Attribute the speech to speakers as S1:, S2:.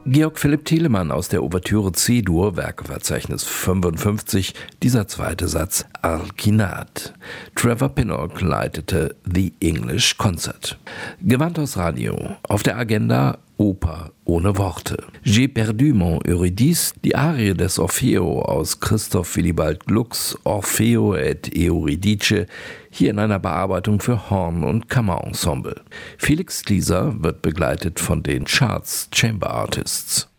S1: Georg Philipp Telemann aus der Ouvertüre C-Dur, Werkeverzeichnis 55, dieser zweite Satz Alkinat. Trevor Pinnock leitete The English Concert. Gewandhaus Radio. Auf der Agenda Oper ohne Worte. J'ai perdu mon Eurydice, die Arie des Orfeo aus Christoph Willibald Glucks Orfeo et Euridice, hier in einer Bearbeitung für Horn- und Kammerensemble. Felix Glieser wird begleitet von den Charts Chamber Artists.